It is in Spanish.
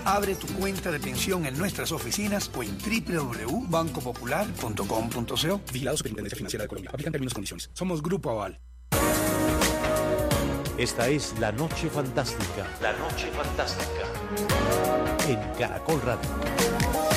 Abre tu cuenta de pensión en nuestras oficinas o en www.bancopopular.com.co. Vigilado Superintendencia Financiera de Colombia. Aplican términos y condiciones. Somos Grupo Aval. Esta es La Noche Fantástica. La Noche Fantástica. En Caracol Radio.